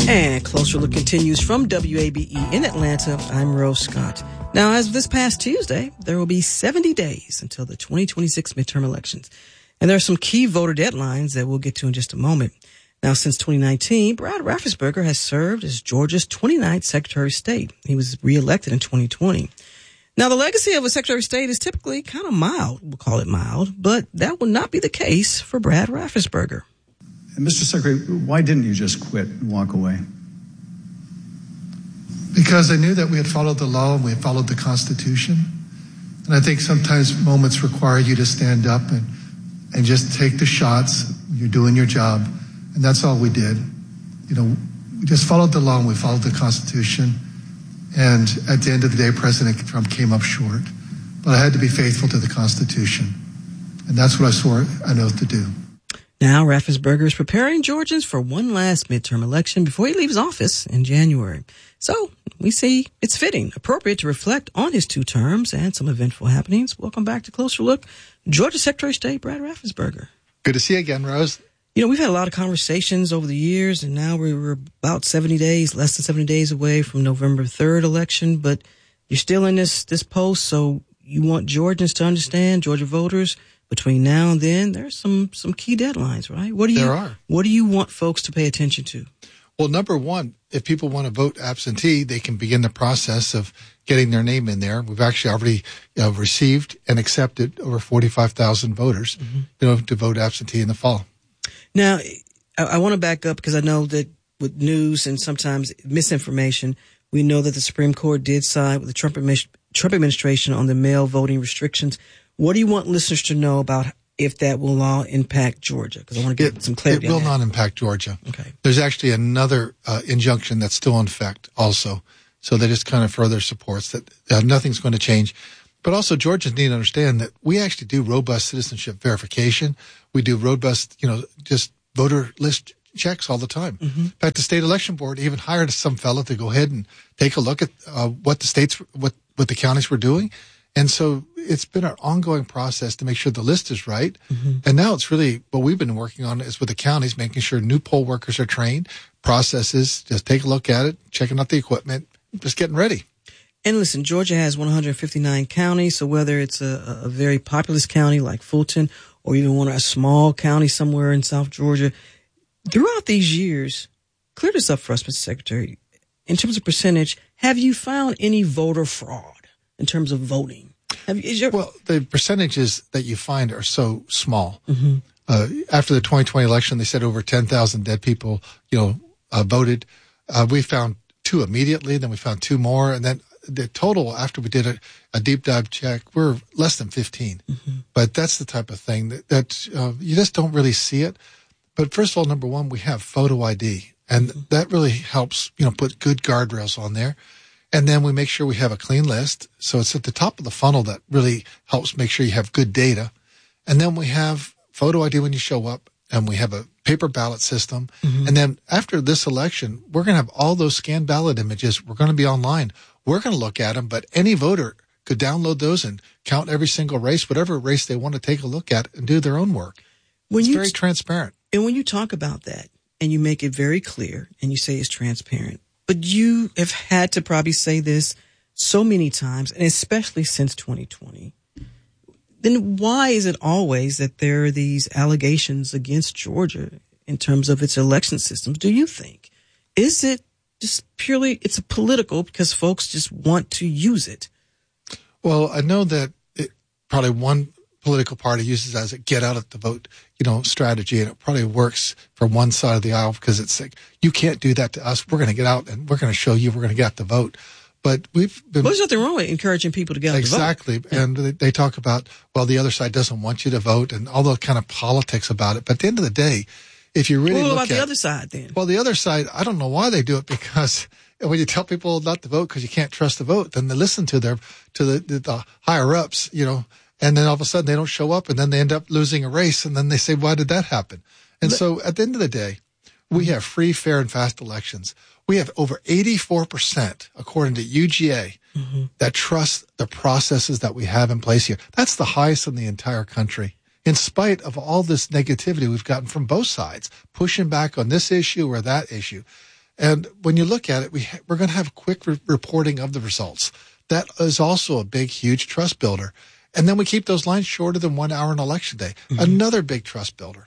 And Closer Look continues from WABE in Atlanta. I'm Rose Scott. Now, as of this past Tuesday, there will be 70 days until the 2026 midterm elections. And there are some key voter deadlines that we'll get to in just a moment. Now, since 2019, Brad Raffensperger has served as Georgia's 29th Secretary of State. He was reelected in 2020. Now, the legacy of a Secretary of State is typically kind of mild. We'll call it mild, but that will not be the case for Brad Raffensperger. And Mr. Secretary, why didn't you just quit and walk away? Because I knew that we had followed the law and we had followed the Constitution. And I think sometimes moments require you to stand up and just take the shots. You're doing your job. And that's all we did. You know, we just followed the law and we followed the Constitution. And at the end of the day, President Trump came up short. But I had to be faithful to the Constitution. And that's what I swore an oath to do. Now, Raffensperger is preparing Georgians for one last midterm election before he leaves office in January. So we see it's fitting, appropriate to reflect on his two terms and some eventful happenings. Welcome back to Closer Look, Georgia Secretary of State Brad Raffensperger. Good to see you again, Rose. You know, we've had a lot of conversations over the years, and now we're about 70 days, less than 70 days away from November 3rd election, but you're still in this post, so you want Georgians to understand, Georgia voters, between now and then, there's some key deadlines, right? There are. What do you want folks to pay attention to? Well, number one, if people want to vote absentee, they can begin the process of getting their name in there. We've actually already received and accepted over 45,000 voters, to vote absentee in the fall. Now, I want to back up because I know that with news and sometimes misinformation, we know that the Supreme Court did side with the Trump administration on the mail voting restrictions. What do you want listeners to know about if that will all impact Georgia? Because I want to get some clarity. It will not impact Georgia. Okay. There's actually another injunction that's still in effect also. So that just kind of further supports that nothing's going to change. But also Georgians need to understand that we actually do robust citizenship verification. We do robust, just voter list checks all the time. Mm-hmm. In fact, the state election board even hired some fellow to go ahead and take a look at what the counties were doing. And so it's been an ongoing process to make sure the list is right. Mm-hmm. And now it's really what we've been working on is with the counties, making sure new poll workers are trained, processes, just take a look at it, checking out the equipment, just getting ready. And listen, Georgia has 159 counties, so whether it's a very populous county like Fulton or even a small county somewhere in South Georgia, throughout these years, clear this up for us, Mr. Secretary, in terms of percentage, have you found any voter fraud in terms of voting? Well, the percentages that you find are so small. Mm-hmm. After the 2020 election, they said over 10,000 dead people, voted. We found 2 immediately, then we found 2 more, and then the total after we did a deep dive check, we're less than 15. Mm-hmm. But that's the type of thing that you just don't really see it. But first of all, number one, we have photo ID, and that really helps, put good guardrails on there. And then we make sure we have a clean list. So it's at the top of the funnel that really helps make sure you have good data. And then we have photo ID when you show up, and we have a paper ballot system. Mm-hmm. And then after this election, we're going to have all those scanned ballot images. We're going to be online. We're going to look at them, but any voter could download those and count every single race, whatever race they want to take a look at and do their own work. It's very transparent. And when you talk about that and you make it very clear and you say it's transparent, but you have had to probably say this so many times, and especially since 2020, then why is it always that there are these allegations against Georgia in terms of its election systems, do you think? Is it just purely, it's a political because folks just want to use it? Well, I know that probably one political party uses it as a get out of the vote, strategy, and it probably works for one side of the aisle because it's like, you can't do that to us. We're going to get out and we're going to show you we're going to get the vote. But we've been... Well, there's nothing wrong with encouraging people to get out the vote. Exactly. And they talk about, well, the other side doesn't want you to vote and all the kind of politics about it. But at the end of the day, if you really look at... What about the other side then? Well, the other side, I don't know why they do it, because when you tell people not to vote because you can't trust the vote, then they listen to the higher ups, and then all of a sudden they don't show up and then they end up losing a race. And then they say, why did that happen? And so at the end of the day, we have free, fair, and fast elections. We have over 84%, according to UGA, that trust the processes that we have in place here. That's the highest in the entire country, in spite of all this negativity we've gotten from both sides, pushing back on this issue or that issue. And when you look at it, we're going to have quick reporting of the results. That is also a big, huge trust builder. And then we keep those lines shorter than 1 hour on election day. Mm-hmm. Another big trust builder.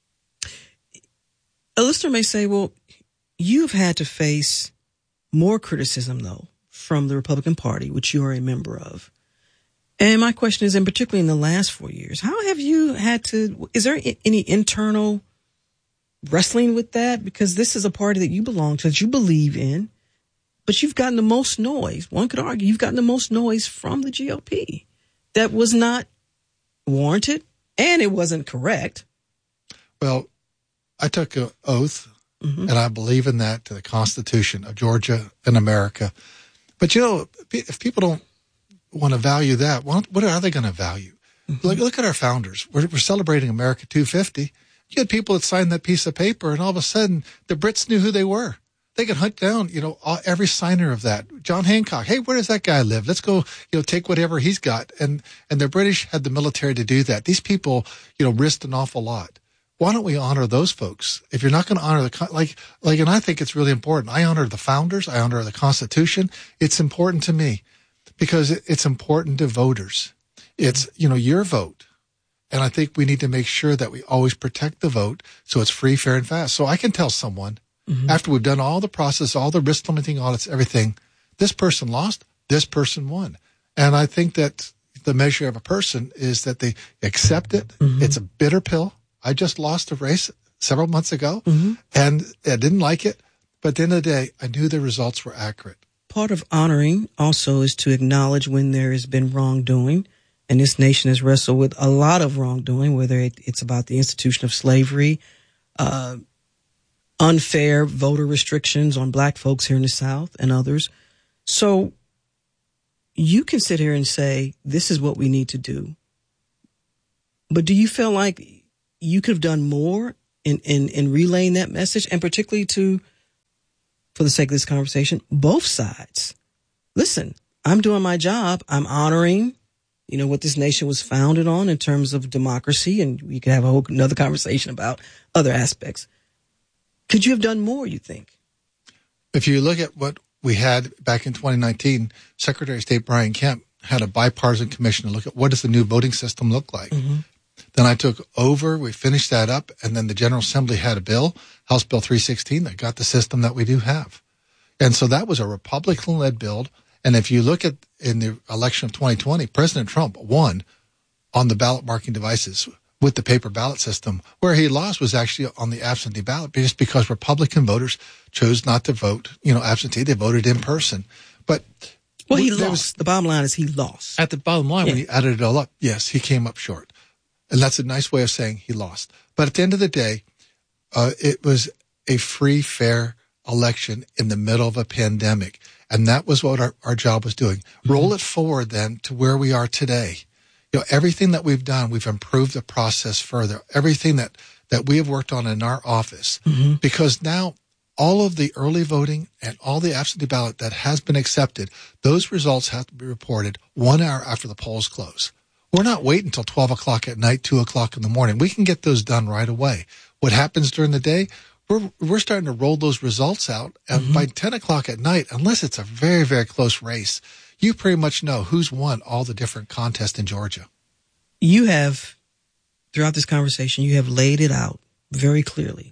A listener may say, well, you've had to face more criticism, though, from the Republican Party, which you are a member of. And my question is, and particularly in the last 4 years, how have you had to, is there any internal wrestling with that? Because this is a party that you belong to, that you believe in, but you've gotten the most noise. One could argue you've gotten the most noise from the GOP. That was not warranted, and it wasn't correct. Well, I took an oath, and I believe in that, to the Constitution of Georgia and America. But, if people don't want to value that, what are they going to value? Mm-hmm. Look at our founders. We're celebrating America 250. You had people that signed that piece of paper, and all of a sudden, the Brits knew who they were. They could hunt down, every signer of that. John Hancock. Hey, where does that guy live? Let's go, take whatever he's got. And the British had the military to do that. These people, risked an awful lot. Why don't we honor those folks? If you're not going to honor and I think it's really important. I honor the founders. I honor the Constitution. It's important to me because it's important to voters. It's, your vote. And I think we need to make sure that we always protect the vote so it's free, fair, and fast. So I can tell someone, after we've done all the process, all the risk limiting audits, everything, this person lost, this person won. And I think that the measure of a person is that they accept it. Mm-hmm. It's a bitter pill. I just lost a race several months ago, and I didn't like it. But at the end of the day, I knew the results were accurate. Part of honoring also is to acknowledge when there has been wrongdoing. And this nation has wrestled with a lot of wrongdoing, whether it's about the institution of slavery, unfair voter restrictions on black folks here in the South and others. So you can sit here and say, this is what we need to do. But do you feel like you could have done more in relaying that message, and particularly for the sake of this conversation, both sides? Listen, I'm doing my job. I'm honoring, what this nation was founded on in terms of democracy, and we could have another conversation about other aspects. Could you have done more, you think? If you look at what we had back in 2019, Secretary of State Brian Kemp had a bipartisan commission to look at what does the new voting system look like. Mm-hmm. Then I took over, we finished that up, and then the General Assembly had a bill, House Bill 316, that got the system that we do have. And so that was a Republican-led bill. And if you look at in the election of 2020, President Trump won on the ballot marking devices with the paper ballot system. Where he lost was actually on the absentee ballot, just because Republican voters chose not to vote, absentee. They voted in person. But he lost. The bottom line is he lost. At the bottom line, when he added it all up, yes, he came up short. And that's a nice way of saying he lost. But at the end of the day, it was a free, fair election in the middle of a pandemic. And that was what our job was doing. Mm-hmm. Roll it forward then to where we are today. Everything that we've done, we've improved the process further. Everything that we have worked on in our office. Mm-hmm. Because now all of the early voting and all the absentee ballot that has been accepted, those results have to be reported 1 hour after the polls close. We're not waiting until 12 o'clock at night, 2 o'clock in the morning. We can get those done right away. What happens during the day, we're starting to roll those results out. And by 10 o'clock at night, unless it's a very, very close race, you pretty much know who's won all the different contests in Georgia. You have, throughout this conversation, you have laid it out very clearly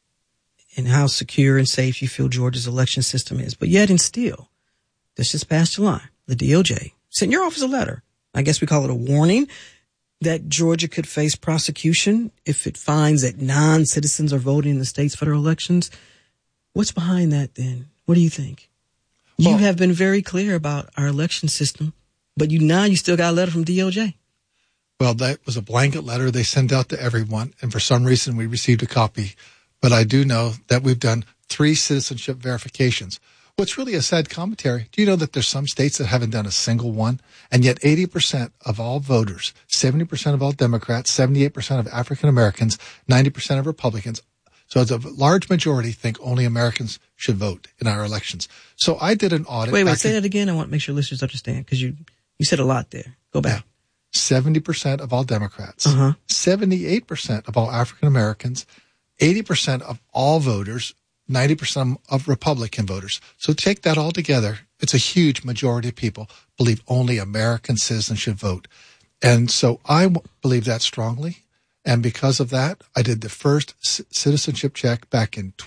in how secure and safe you feel Georgia's election system is. But yet and still, this just past July, the DOJ sent your office a letter. I guess we call it a warning that Georgia could face prosecution if it finds that non-citizens are voting in the state's federal elections. What's behind that then? What do you think? You have been very clear about our election system, but you still got a letter from DOJ. Well, that was a blanket letter they sent out to everyone, and for some reason we received a copy. But I do know that we've done 3 citizenship verifications. What's really a sad commentary, do you know that there's some states that haven't done a single one? And yet 80% of all voters, 70% of all Democrats, 78% of African Americans, 90% of Republicans, so it's a large majority think only Americans should vote in our elections. So I did an audit. Wait, say that again. I want to make sure listeners understand, because you said a lot there. Go back. Yeah. 70% of all Democrats, 78% of all African Americans, 80% of all voters 90% of Republican voters. So take that all together. It's a huge majority of people believe only American citizens should vote. And so I believe that strongly. And because of that, I did the first citizenship check back in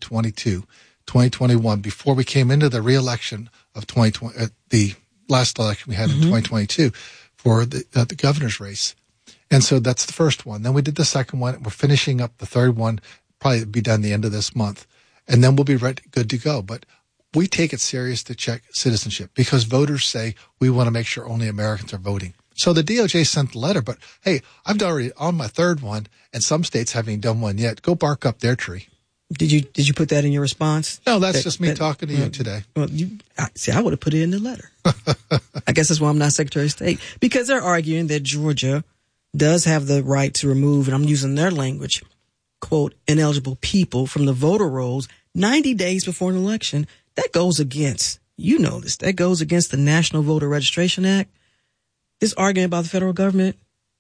2021, before we came into the re-election of 2020, the last election we had in 2022 for the governor's race. And so that's the first one. Then we did the second one. We're finishing up the third one, probably be done the end of this month. And then we'll be good to go. But we take it serious to check citizenship because voters say we want to make sure only Americans are voting. So the DOJ sent the letter, but hey, I'm already on my third one, and some states haven't done one yet. Go bark up their tree. Did you put that in your response? No, that's just me talking to you today. Well, I would have put it in the letter. I guess that's why I'm not Secretary of State, because they're arguing that Georgia does have the right to remove, and I'm using their language, quote, ineligible people from the voter rolls 90 days before an election. That goes against, that goes against the National Voter Registration Act. This argument about the federal government.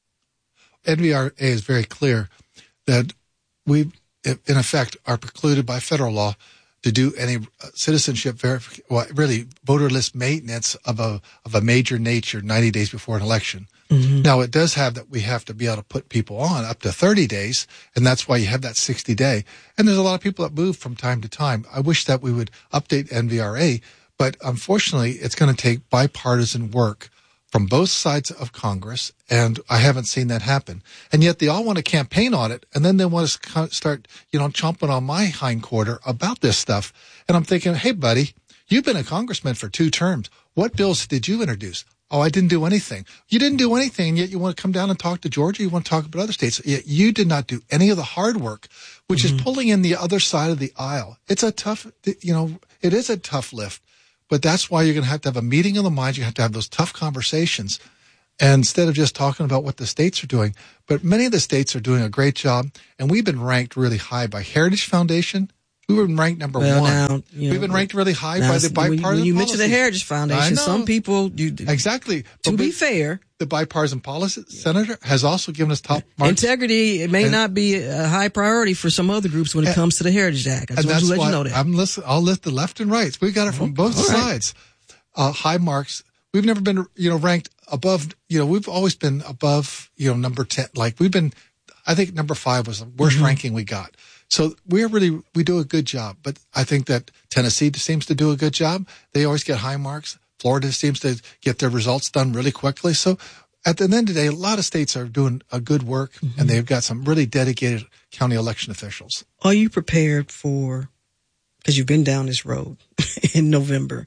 NVRA is very clear that we, in effect, are precluded by federal law to do any citizenship verification, really voter list maintenance of a major nature 90 days before an election. Mm-hmm. Now, it does have that we have to be able to put people on up to 30 days, and that's why you have that 60-day. And there's a lot of people that move from time to time. I wish that we would update NVRA, but unfortunately, it's going to take bipartisan work from both sides of Congress, and I haven't seen that happen. And yet they all want to campaign on it, and then they want to start, chomping on my hindquarter about this stuff. And I'm thinking, hey, buddy, you've been a congressman for 2 terms. What bills did you introduce? Oh, I didn't do anything. You didn't do anything, and yet you want to come down and talk to Georgia? You want to talk about other states? Yet you did not do any of the hard work, which is pulling in the other side of the aisle. It's a tough, it is a tough lift. But that's why you're going to have a meeting of the minds. You have to have those tough conversations, and instead of just talking about what the states are doing. But many of the states are doing a great job, and we've been ranked really high by Heritage Foundation. We were ranked number 1. Now, we've been ranked really high by the bipartisan When you mention policy. the Heritage Foundation, some people... Exactly. To be fair... The bipartisan policy senator has also given us top marks. Integrity, it may not be a high priority for some other groups when it comes to the Heritage Act. I just want to let you know that. I'll lift the left and right. We got it from both sides. High marks. We've never been, ranked above, we've always been above, number 10. Like I think number 5 was the worst ranking we got. So we do a good job. But I think that Tennessee seems to do a good job. They always get high marks. Florida seems to get their results done really quickly. So at the end of the day, a lot of states are doing a good work, and they've got some really dedicated county election officials. Are you prepared for, because you've been down this road in November,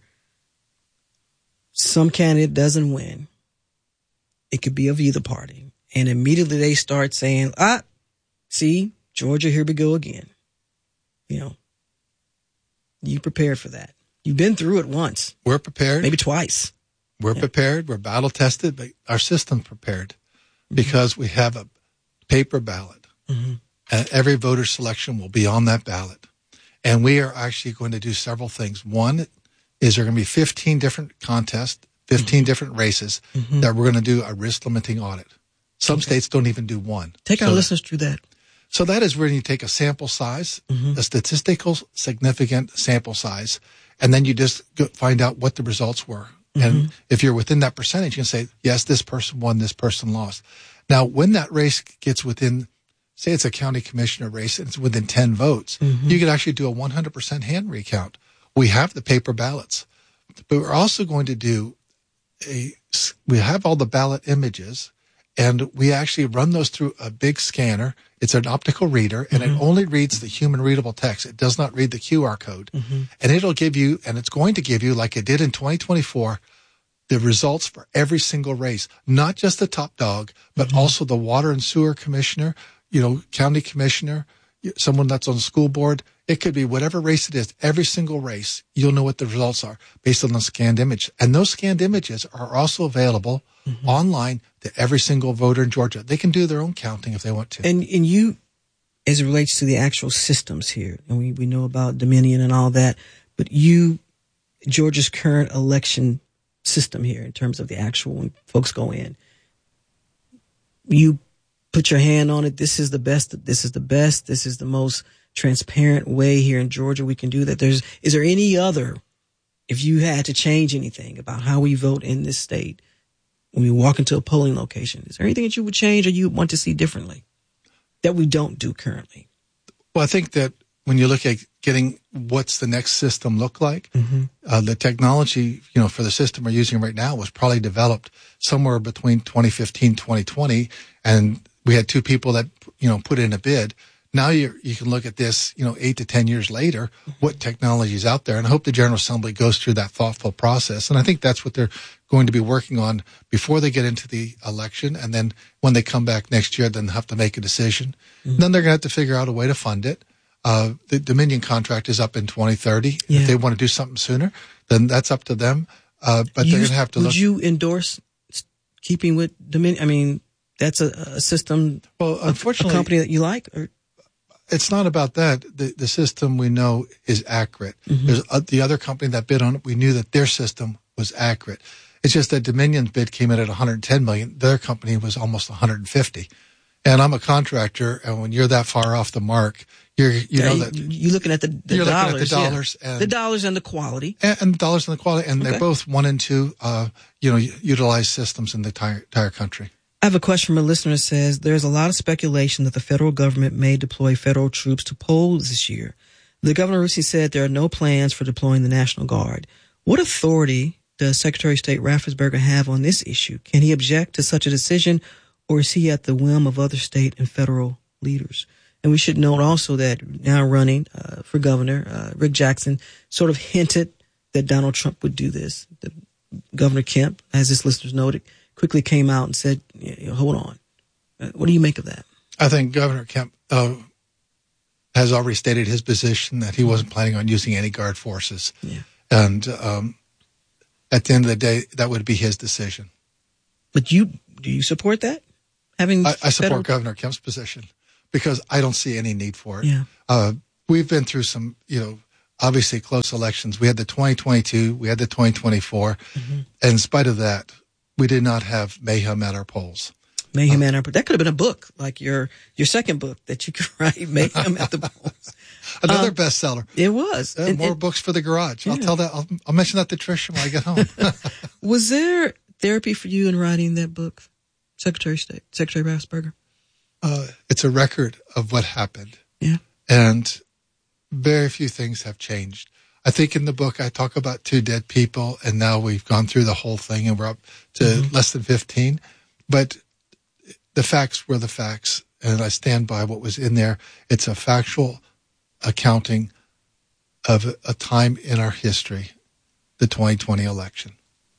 some candidate doesn't win. It could be of either party. And immediately they start saying, see, Georgia, here we go again. You prepared for that. You've been through it once. We're prepared. Maybe twice. We're prepared. We're battle tested, but our system's prepared because we have a paper ballot. And every voter selection will be on that ballot. And we are actually going to do several things. One is there are going to be 15 different contests, 15 different races that we're going to do a risk limiting audit. Some states don't even do one. Take our listeners through that. So that is where you take a sample size, a statistical significant sample size, and then you just find out what the results were. And if you're within that percentage, you can say, yes, this person won, this person lost. Now, when that race gets within, say it's a county commissioner race, and it's within 10 votes, you could actually do a 100% hand recount. We have the paper ballots, but we're also going to do we have all the ballot images, and we actually run those through a big scanner. It's an optical reader, and it only reads the human readable text. It does not read the QR code. And it'll give you, and it's going to give you, like it did in 2024, the results for every single race, not just the top dog, but also the water and sewer commissioner, county commissioner, someone that's on the school board. It could be whatever race it is. Every single race, you'll know what the results are based on the scanned image. And those scanned images are also available online to every single voter in Georgia. They can do their own counting if they want to. And you, as it relates to the actual systems here, and we know about Dominion and all that, but Georgia's current election system here in terms of the actual, when folks go in, you put your hand on it. This is the best. This is the best. This is the most transparent way here in Georgia we can do that? Is there any other, if you had to change anything about how we vote in this state when we walk into a polling location, is there anything that you would change or you want to see differently that we don't do currently? Well, I think that when you look at getting what's the next system look like, the technology, for the system we're using right now was probably developed somewhere between 2015, 2020. And we had two people that, put in a bid. Now you can look at this, 8 to 10 years later, what technology is out there. And I hope the General Assembly goes through that thoughtful process. And I think that's what they're going to be working on before they get into the election. And then when they come back next year, then they'll have to make a decision. Then they're going to have to figure out a way to fund it. The Dominion contract is up in 2030. Yeah. If they want to do something sooner, then that's up to them. But they're going to have to look. Would you endorse keeping with Dominion? I mean, that's a system, unfortunately, a company that you like? Or? It's not about that. The system we know is accurate. There's the other company that bid on it. We knew that their system was accurate. It's just that Dominion's bid came in at $110 million. Their company was almost $150. And I'm a contractor, and when you're that far off the mark, you're looking at the dollars. Looking at the dollars, and the dollars and the quality, and the dollars and the quality, and they both wanted to, utilize systems in the entire country. I have a question from a listener that says there's a lot of speculation that the federal government may deploy federal troops to polls this year. The governor recently said there are no plans for deploying the National Guard. What authority does Secretary of State Raffensperger have on this issue? Can he object to such a decision, or is he at the whim of other state and federal leaders? And we should note also that now running for governor, Rick Jackson sort of hinted that Donald Trump would do this. Governor Kemp, as this listener's noted, quickly came out and said, hold on. What do you make of that? I think Governor Kemp has already stated his position that he wasn't planning on using any guard forces. Yeah. And at the end of the day, that would be his decision. But do you support that? I support Governor Kemp's position because I don't see any need for it. Yeah. We've been through some, obviously close elections. We had the 2022, we had the 2024. And in spite of that, we did not have mayhem at our polls. Mayhem at our polls. That could have been a book, like your second book that you could write, Mayhem at the Polls. Another bestseller. It was. More books for the garage. Yeah. I'll mention that to Tricia when I get home. Was there therapy for you in writing that book, Secretary of State, Secretary Raffensperger? It's a record of what happened. Yeah. And very few things have changed. I think in the book I talk about 2 dead people, and now we've gone through the whole thing and we're up to less than 15. But the facts were the facts, and I stand by what was in there. It's a factual accounting of a time in our history, the 2020 election.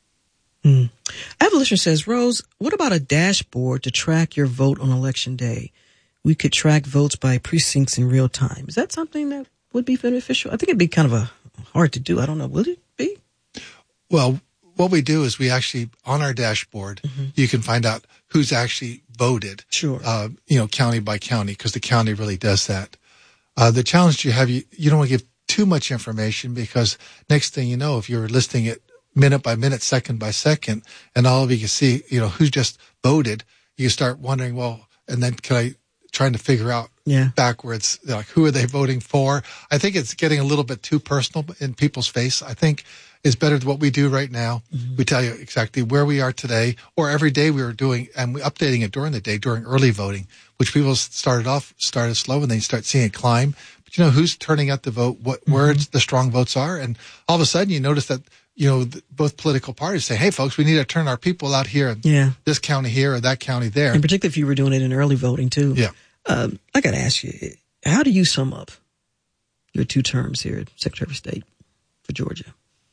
I have a listener who says, Rose, what about a dashboard to track your vote on Election Day? We could track votes by precincts in real time. Is that something that would be beneficial? I think it'd be kind of hard to do. I don't know. Would it be? Well, what we do is we actually, on our dashboard, you can find out who's actually voted. Sure. County by county, because the county really does that. The challenge you have, you don't want to give too much information, because next thing you know, if you're listing it minute by minute, second by second, and all of you can see, who's just voted, you start wondering, and then trying to figure out backwards, like, who are they voting for? I think it's getting a little bit too personal in people's face. I think it's better than what we do right now. We tell you exactly where we are today, or every day we were doing, and we're updating it during the day, during early voting, which people started slow, and then you start seeing it climb. But who's turning out to vote, where the strong votes are, and all of a sudden you notice that both political parties say, hey, folks, we need to turn our people out here in this county here or that county there. And particularly if you were doing it in early voting, too. Yeah. I got to ask you, how do you sum up your 2 terms here as Secretary of State for Georgia?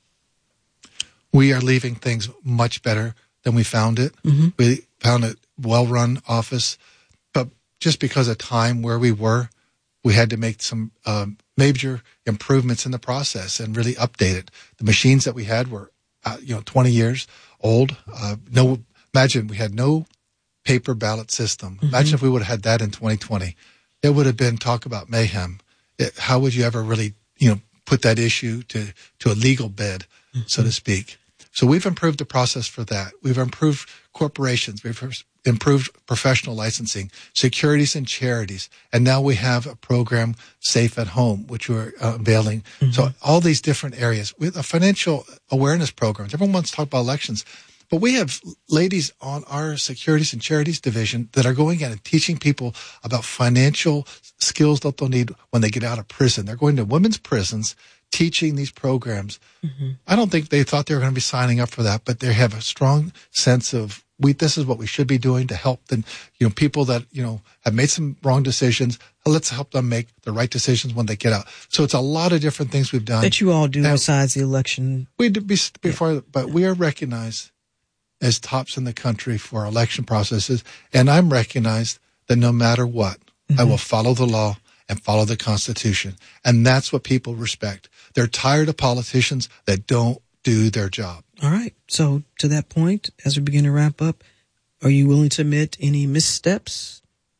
We are leaving things much better than we found it. We found a well-run office, but just because of time where we were, we had to make some major improvements in the process and really update it. The machines that we had were, 20 years old. Imagine we had no paper ballot system. Imagine if we would have had that in 2020. It would have been talk about mayhem. How would you ever really, put that issue to a legal bed, so to speak? So we've improved the process for that. We've improved corporations. We've improved professional licensing, securities and charities, and now we have a program, Safe at Home, which we're unveiling. Mm-hmm. So all these different areas with a financial awareness program. Everyone wants to talk about elections, but we have ladies on our securities and charities division that are going in and teaching people about financial skills that they'll need when they get out of prison. They're going to women's prisons, teaching these programs. Mm-hmm. I don't think they thought they were going to be signing up for that, but they have a strong sense of this is what we should be doing to help the, people that, have made some wrong decisions. Let's help them make the right decisions when they get out. So it's a lot of different things we've done. That you all do besides the election. We do before, but we are recognized as tops in the country for election processes. And I'm recognized that no matter what, mm-hmm. I will follow the law and follow the Constitution. And that's what people respect. They're tired of politicians that don't do their job. All right. So to that point, as we begin to wrap up, are you willing to admit any missteps,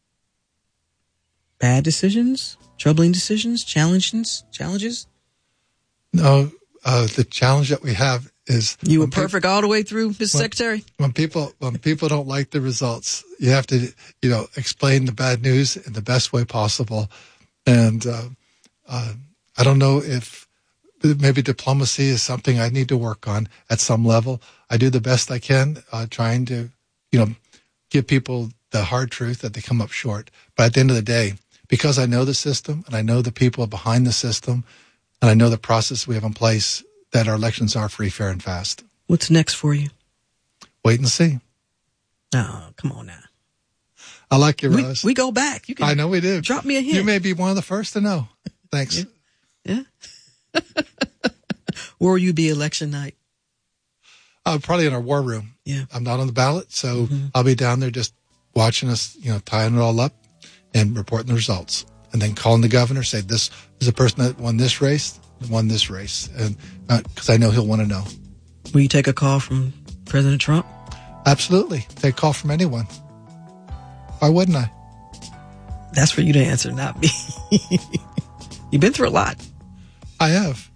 bad decisions, troubling decisions, challenges? No. The challenge that we have is you were perfect all the way through, Mr. Secretary. When people don't like the results, you have to explain the bad news in the best way possible. And I don't know if maybe diplomacy is something I need to work on at some level. I do the best I can, trying to, give people the hard truth that they come up short. But at the end of the day, because I know the system and I know the people behind the system and I know the process we have in place, that our elections are free, fair, and fast. What's next for you? Wait and see. Oh, come on now. I like you, Rose. We go back. I know we do. Drop me a hint. You may be one of the first to know. Thanks. Yeah. Where will you be election night? Probably in our war room. Yeah. I'm not on the ballot, so I'll be down there just watching us, tying it all up and reporting the results. And then calling the governor, say, this is the person that won this race, and because I know he'll want to know. Will you take a call from President Trump? Absolutely. Take a call from anyone. Why wouldn't I? That's for you to answer, not me. You've been through a lot. I have.